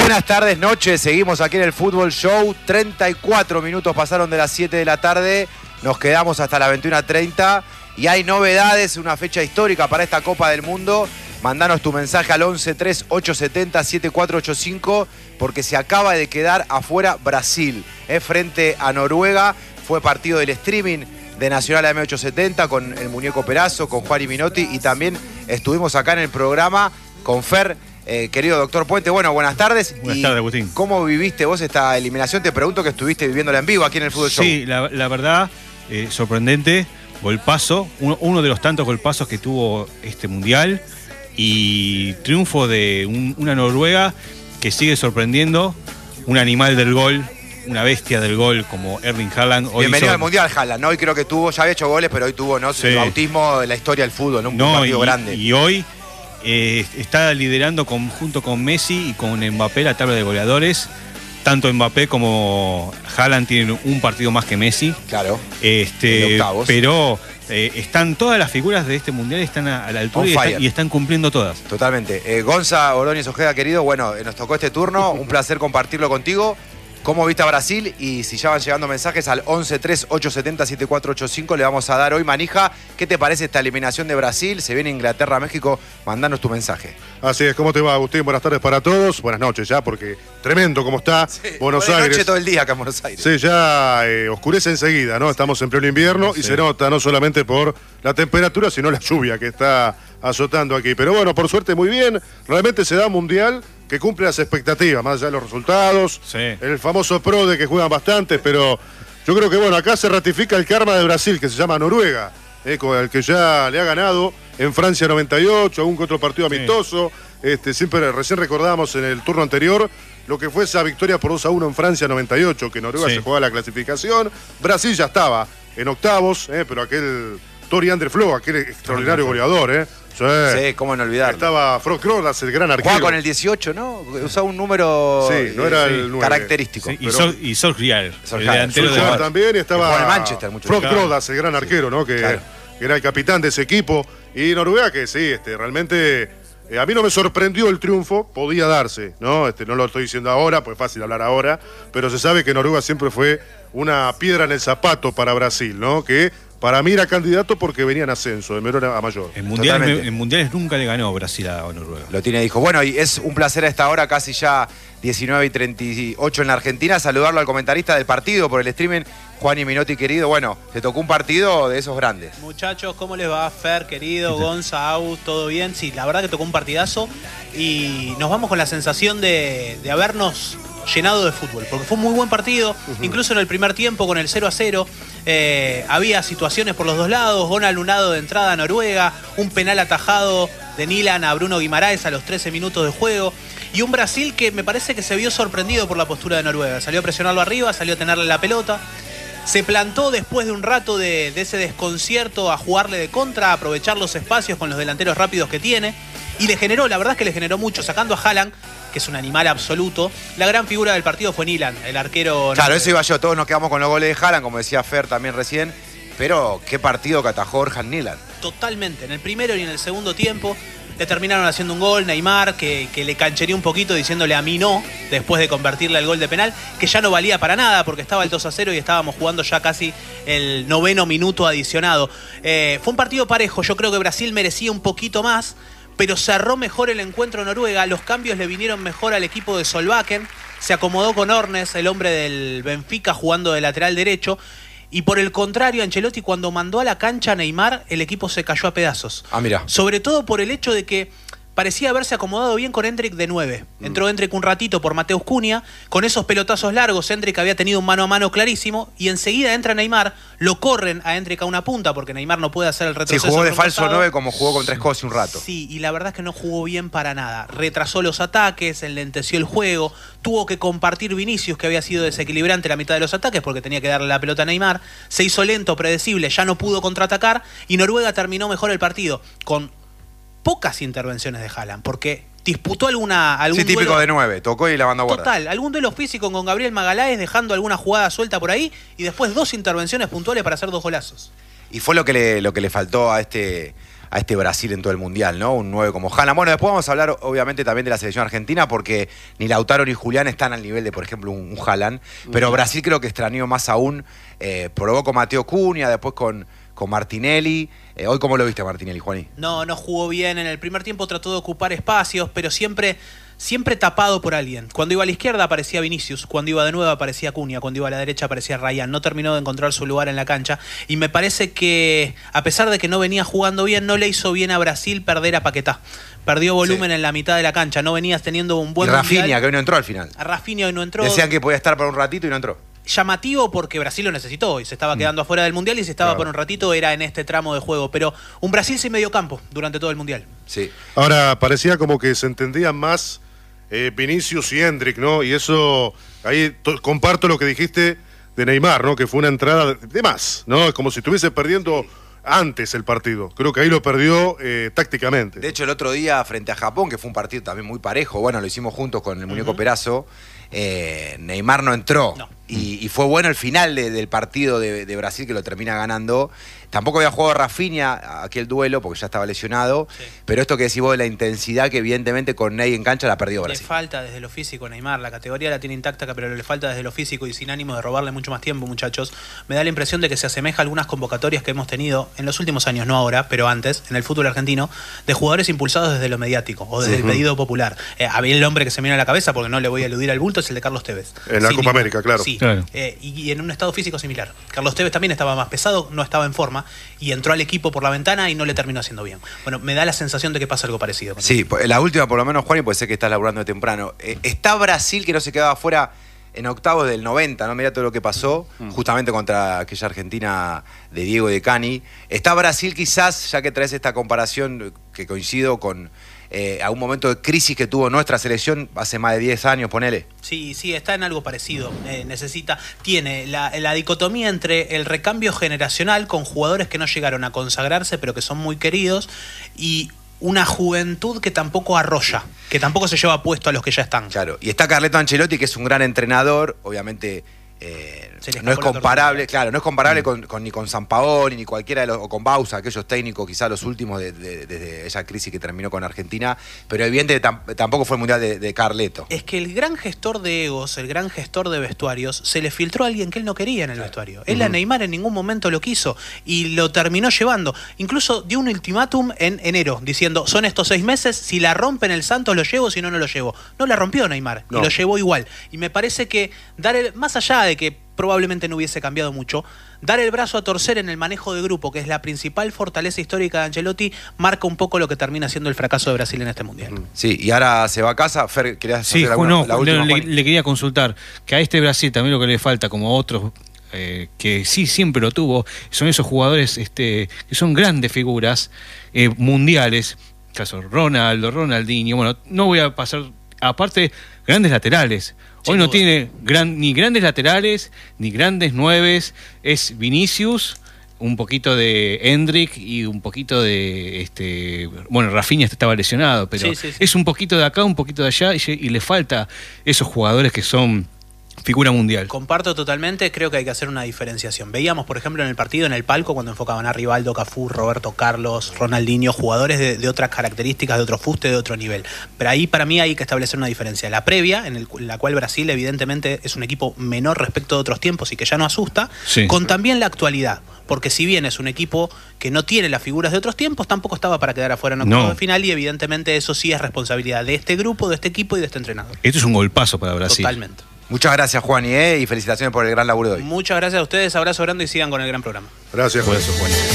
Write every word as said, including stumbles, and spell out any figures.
Buenas tardes, noches. Seguimos aquí en el Fútbol Show. treinta y cuatro minutos pasaron de las siete de la tarde. Nos quedamos hasta las veintiuna treinta. Y hay novedades, una fecha histórica para esta Copa del Mundo. Mandanos tu mensaje al once tres ocho siete cero siete cuatro ocho cinco porque se acaba de quedar afuera Brasil. Eh, frente a Noruega. Fue partido del streaming de Nacional A M ochocientos setenta con el muñeco Perazo, con Juan y Minotti. Y también estuvimos acá en el programa con Fer. Eh, querido doctor Puente, bueno, buenas tardes. Buenas y tardes, Agustín. ¿Cómo viviste vos esta eliminación? Te pregunto que estuviste viviéndola en vivo aquí en el Fútbol Show. Sí, la, la verdad, eh, sorprendente, golpazo, uno, uno de los tantos golpazos que tuvo este Mundial y triunfo de un, una Noruega que sigue sorprendiendo, un animal del gol, una bestia del gol como Erling Haaland. Hoy Bienvenido hizo... al Mundial, Haaland, ¿no? Hoy creo que tuvo, ya había hecho goles, pero hoy tuvo, ¿no? Sí. El bautismo de la historia del fútbol, ¿no? Un no, partido y, grande. Y hoy... Eh, está liderando con, junto con Messi y con Mbappé la tabla de goleadores. Tanto Mbappé como Haaland tienen un partido más que Messi. Claro. Este, pero eh, están todas las figuras de este mundial están a, a la altura y, está, y están cumpliendo todas. Totalmente. Eh, Gonza Ordóñez Ojeda, querido, bueno, eh, nos tocó este turno. Un placer compartirlo contigo. ¿Cómo viste a Brasil? Y si ya van llegando mensajes al once tres ocho siete cero siete cuatro ocho cinco, le vamos a dar hoy manija. ¿Qué te parece esta eliminación de Brasil? Se viene Inglaterra, México. Mandanos tu mensaje. Así es, ¿cómo te va, Agustín? Buenas tardes para todos. Buenas noches ya, porque tremendo como está sí, Buenos Aires. Noche todo el día acá en Buenos Aires. Sí, ya eh, oscurece enseguida, ¿no? Estamos en pleno invierno sí. y se nota no solamente por la temperatura, sino la lluvia que está azotando aquí. Pero bueno, por suerte muy bien. Realmente se da un mundial que cumple las expectativas, más allá de los resultados. Sí. El famoso pro de que juegan bastantes, pero yo creo que bueno, acá se ratifica el karma de Brasil, que se llama Noruega, eh, con el que ya le ha ganado en Francia noventa y ocho, algún que otro partido amistoso. Sí. Este, siempre recién recordamos en el turno anterior lo que fue esa victoria por dos a uno en Francia noventa y ocho, que Noruega sí. se jugaba la clasificación. Brasil ya estaba en octavos, eh, pero aquel Tori André Flo, aquel extraordinario sí. goleador, eh. Sí. sí, cómo no olvidar. Estaba Frog Krolas, el gran arquero. Jugaba con el dieciocho, ¿no? Usaba un número sí, no era sí, el nueve. Característico. Sí, pero... Y Solskjaer, el delantero de también, y estaba el Manchester, Frog Krolas, el gran arquero, ¿no? Que, claro. que era el capitán de ese equipo. Y Noruega, que sí, este, realmente eh, a mí no me sorprendió el triunfo, podía darse, ¿no? Este, no lo estoy diciendo ahora, pues es fácil hablar ahora, pero se sabe que Noruega siempre fue una piedra en el zapato para Brasil, ¿no? Que para mí era candidato porque venía en ascenso, de menor a mayor. En mundiales, en mundiales nunca le ganó Brasil a Noruega. Lo tiene, dijo. Bueno, y es un placer a esta hora, casi ya diecinueve y treinta y ocho en la Argentina, saludarlo al comentarista del partido por el streaming, Juan y Minotti, querido. Bueno, te tocó un partido de esos grandes. Muchachos, ¿cómo les va? Fer, querido, Gonza, Agus, ¿todo bien? Sí, la verdad que tocó un partidazo y nos vamos con la sensación de, de habernos llenado de fútbol, porque fue un muy buen partido, uh-huh. incluso en el primer tiempo con el cero a cero, eh, había situaciones por los dos lados, gol anulado de entrada a Noruega, un penal atajado de Nilan a Bruno Guimaraes a los trece minutos de juego, y un Brasil que me parece que se vio sorprendido por la postura de Noruega, salió a presionarlo arriba, salió a tenerle la pelota, se plantó después de un rato de, de ese desconcierto a jugarle de contra, a aprovechar los espacios con los delanteros rápidos que tiene, y le generó, la verdad es que le generó mucho, sacando a Haaland, que es un animal absoluto. La gran figura del partido fue Nilan, el arquero. Claro, eso iba yo. Todos nos quedamos con los goles de Haaland, como decía Fer también recién. Pero qué partido que atajó Orhan Nilan. Totalmente. En el primero y en el segundo tiempo le terminaron haciendo un gol. Neymar, que, que le canchereó un poquito diciéndole a mí no, después de convertirle el gol de penal, que ya no valía para nada porque estaba el dos a cero y estábamos jugando ya casi el noveno minuto adicionado. Eh, fue un partido parejo. Yo creo que Brasil merecía un poquito más, pero cerró mejor el encuentro Noruega, los cambios le vinieron mejor al equipo de Solbakken, se acomodó con Ornes, el hombre del Benfica, jugando de lateral derecho, y por el contrario, Ancelotti cuando mandó a la cancha a Neymar, el equipo se cayó a pedazos. Ah, mira. Sobre todo por el hecho de que parecía haberse acomodado bien con Endrick de nueve. Entró mm. Endrick un ratito por Mateus Cunha, con esos pelotazos largos, Endrick había tenido un mano a mano clarísimo, y enseguida entra Neymar, lo corren a Endrick a una punta, porque Neymar no puede hacer el retroceso. Sí, jugó de falso nueve como jugó con Tres Cosas un rato. Sí, y la verdad es que no jugó bien para nada. Retrasó los ataques, enlenteció el juego, tuvo que compartir Vinicius, que había sido desequilibrante la mitad de los ataques, porque tenía que darle la pelota a Neymar, se hizo lento, predecible, ya no pudo contraatacar, y Noruega terminó mejor el partido, con pocas intervenciones de Haaland, porque disputó alguna algún sí, típico duelo, de nueve, tocó y la mandó a guardar. Total, algún duelo físico con Gabriel Magaláes, dejando alguna jugada suelta por ahí, y después dos intervenciones puntuales para hacer dos golazos. Y fue lo que le, lo que le faltó a este, a este Brasil en todo el Mundial, ¿no? Un nueve como Haaland. Bueno, después vamos a hablar obviamente también de la selección argentina, porque ni Lautaro ni Julián están al nivel de, por ejemplo, un, un Haaland. Pero Brasil creo que extrañó más aún. Eh, probó con Mateo Cunha, después con, con Martinelli. Eh, hoy, ¿cómo lo viste, Martinelli, Juaní? No, no jugó bien. En el primer tiempo trató de ocupar espacios, pero siempre, siempre tapado por alguien. Cuando iba a la izquierda aparecía Vinicius, cuando iba de nuevo aparecía Cunha, cuando iba a la derecha aparecía Ryan. No terminó de encontrar su lugar en la cancha. Y me parece que, a pesar de que no venía jugando bien, no le hizo bien a Brasil perder a Paquetá. Perdió volumen sí. en la mitad de la cancha. No venías teniendo un buen y Rafinha, que hoy no entró al final. A Rafinha hoy no entró. Decían que podía estar por un ratito y no entró. Llamativo porque Brasil lo necesitó y se estaba quedando afuera del Mundial, y si estaba claro. por un ratito era en este tramo de juego, pero un Brasil sin medio campo durante todo el Mundial. Sí. Ahora, parecía como que se entendían más eh, Vinicius y Endrick, ¿no? Y eso, ahí comparto lo que dijiste de Neymar, ¿no? Que fue una entrada de, de más, ¿no? Es como si estuviese perdiendo antes el partido. Creo que ahí lo perdió eh, tácticamente. De hecho, el otro día frente a Japón, que fue un partido también muy parejo, bueno, lo hicimos juntos con el muñeco uh-huh. Perazo, eh, Neymar no entró. No. Y, y fue bueno el final de, del partido de, de Brasil, que lo termina ganando. Tampoco había jugado Rafinha aquel duelo porque ya estaba lesionado. Sí. Pero esto que decís vos de la intensidad, que evidentemente con Ney en cancha la perdió Brasil. Le falta desde lo físico Neymar. La categoría la tiene intacta, pero le falta desde lo físico, y sin ánimo de robarle mucho más tiempo, muchachos. Me da la impresión de que se asemeja a algunas convocatorias que hemos tenido en los últimos años, no ahora, pero antes, en el fútbol argentino, de jugadores impulsados desde lo mediático o desde uh-huh. el pedido popular. Eh, a mí el nombre que se me viene a la cabeza, porque no le voy a eludir al bulto, es el de Carlos Tevez. En la sin Copa América, claro. Sí. claro. Eh, y, y en un estado físico similar. Carlos Tevez también estaba más pesado, no estaba en forma, y entró al equipo por la ventana y no le terminó haciendo bien. Bueno, me da la sensación de que pasa algo parecido. Con sí, él. La última por lo menos, Juan, y puede ser que estás laburando de temprano. Eh, está Brasil, que no se quedaba afuera en octavos del noventa, ¿no? Mirá todo lo que pasó, mm. justamente contra aquella Argentina de Diego y de Cani. Está Brasil quizás, ya que traes esta comparación, que coincido con... Eh, a un momento de crisis que tuvo nuestra selección hace más de diez años, ponele. Sí, sí, está en algo parecido. Eh, necesita, tiene la, la dicotomía entre el recambio generacional con jugadores que no llegaron a consagrarse pero que son muy queridos, y una juventud que tampoco arrolla, que tampoco se lleva puesto a los que ya están. Claro, y está Carleto Ancelotti, que es un gran entrenador, obviamente... Eh, no es comparable, claro, no es comparable mm. con, con, ni con Sampaoli, ni cualquiera de los, o con Bausa, aquellos técnicos, quizás los últimos desde de, de, de esa crisis que terminó con Argentina, pero evidentemente tam, tampoco fue el Mundial de, de Carleto. Es que el gran gestor de egos, el gran gestor de vestuarios, se le filtró a alguien que él no quería en el claro. vestuario. Él uh-huh. a Neymar en ningún momento lo quiso y lo terminó llevando. Incluso dio un ultimátum en enero, diciendo, son estos seis meses, si la rompen el Santos lo llevo, si no, no lo llevo. No la rompió Neymar, no. y lo llevó igual. Y me parece que dar el, más allá de que probablemente no hubiese cambiado mucho, dar el brazo a torcer en el manejo de grupo, que es la principal fortaleza histórica de Ancelotti, marca un poco lo que termina siendo el fracaso de Brasil en este Mundial. Sí, y ahora se va a casa. Fer, ¿querías sí, hacer alguna, no, la última, le, le quería consultar que a este Brasil también lo que le falta, como a otros eh, que sí siempre lo tuvo, son esos jugadores este, que son grandes figuras eh, mundiales, caso Ronaldo, Ronaldinho, bueno, no voy a pasar, aparte, grandes laterales. Hoy no tiene gran, ni grandes laterales, ni grandes nueves. Es Vinicius, un poquito de Endrick y un poquito de... este bueno, Rafinha estaba lesionado, pero sí, sí, sí. es un poquito de acá, un poquito de allá, y, y le falta esos jugadores que son... figura mundial. Comparto totalmente, creo que hay que hacer una diferenciación. Veíamos, por ejemplo, en el partido, en el palco, cuando enfocaban a Rivaldo, Cafú, Roberto Carlos, Ronaldinho, jugadores de, de otras características, de otro fuste, de otro nivel. Pero ahí, para mí, hay que establecer una diferencia. La previa, en, el, en la cual Brasil, evidentemente, es un equipo menor respecto de otros tiempos y que ya no asusta, sí. con también la actualidad. Porque si bien es un equipo que no tiene las figuras de otros tiempos, tampoco estaba para quedar afuera en octavos no. de final, y evidentemente eso sí es responsabilidad de este grupo, de este equipo y de este entrenador. Esto es un golpazo para Brasil. Totalmente. Muchas gracias, Juani, ¿eh? Y felicitaciones por el gran laburo de hoy. Muchas gracias a ustedes, abrazo grande y sigan con el gran programa. Gracias, Juan.